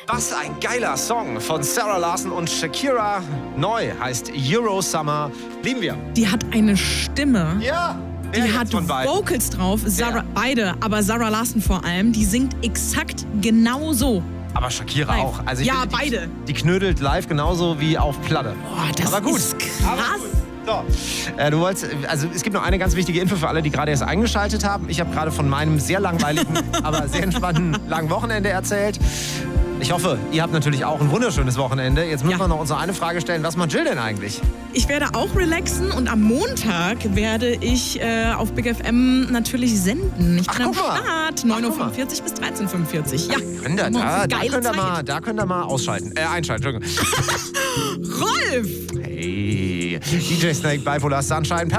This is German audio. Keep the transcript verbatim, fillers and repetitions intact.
Was ein geiler Song von Sarah Larson und Shakira. Neu heißt Euro Summer. Lieben wir. Die hat eine Stimme. Ja. Die hat Vocals drauf. Sarah, ja. Beide, aber Sarah Larson vor allem. Die singt exakt genau so. Aber Shakira live. auch. Also ich ja, finde, beide. Die, die knödelt live genauso wie auf Platte. Boah, das aber gut. ist krass. Aber gut. So. Äh, du wolltest, also es gibt noch eine ganz wichtige Info für alle, die gerade erst eingeschaltet haben. Ich habe gerade von meinem sehr langweiligen, aber sehr entspannten langen Wochenende erzählt. Ich hoffe, ihr habt natürlich auch ein wunderschönes Wochenende. Jetzt müssen ja. wir noch uns noch eine Frage stellen. Was macht Jill denn eigentlich? Ich werde auch relaxen und am Montag werde ich äh, auf Big F M natürlich senden. Ich Ach, bin am guck mal. Start. neun Uhr fünfundvierzig bis dreizehn Uhr fünfundvierzig. Ja. Könnt ihr, da, da, Geile könnt ihr Zeit. mal, da könnt ihr mal ausschalten. Äh, einschalten, Entschuldigung. Rolf! Hey, D J Snake, Bipolar Sunshine.